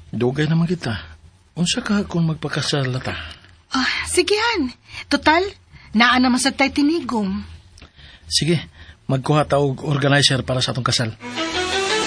Dugay naman kita. Unsa ka kung magpakasal ta? Sigehan. Total, naa naman sa tay tinigom. Sige, magkuha ta og organizer para sa atong kasal.